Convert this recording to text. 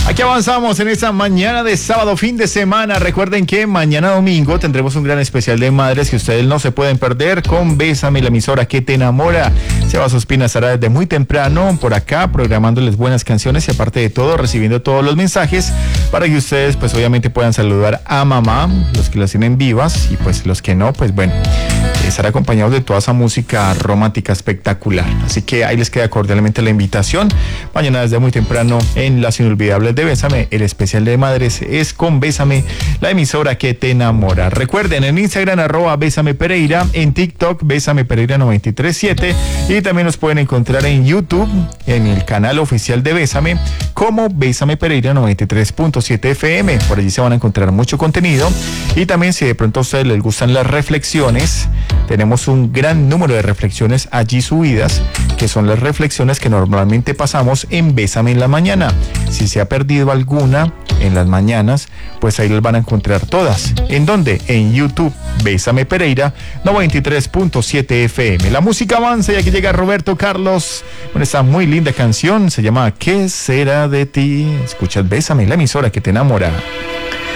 Aquí avanzamos en esta mañana de sábado, fin de semana. Recuerden que mañana domingo tendremos un gran especial de madres que ustedes no se pueden perder con Bésame, la emisora que te enamora. Sebas Ospina estará desde muy temprano por acá programándoles buenas canciones y aparte de todo recibiendo todos los mensajes para que ustedes pues obviamente puedan saludar a mamá, los que las tienen vivas y pues los que no, pues bueno, estar acompañados de toda esa música romántica espectacular. Así que ahí les queda cordialmente la invitación. Mañana desde muy temprano en Las Inolvidables de Bésame, el especial de madres es con Bésame, la emisora que te enamora. Recuerden en Instagram @Bésame Pereira, en TikTok Bésame Pereira 937 y también nos pueden encontrar en YouTube en el canal oficial de Bésame como Bésame Pereira 93.7 FM. Por allí se van a encontrar mucho contenido y también si de pronto a ustedes les gustan las reflexiones, tenemos un gran número de reflexiones allí subidas, que son las reflexiones que normalmente pasamos en Bésame en la mañana. Si se ha perdido alguna en las mañanas, pues ahí las van a encontrar todas. ¿En dónde? En YouTube, Bésame Pereira 93.7 FM. La música avanza y aquí llega Roberto Carlos con esta muy linda canción, se llama ¿Qué será de ti? Escuchas Bésame, la emisora que te enamora.